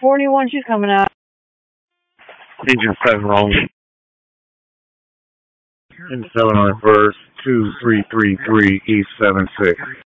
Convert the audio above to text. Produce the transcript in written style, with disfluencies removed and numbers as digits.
41, she's coming out. Engine 7 rolling. Engine 7 on reverse, 2333 East 76.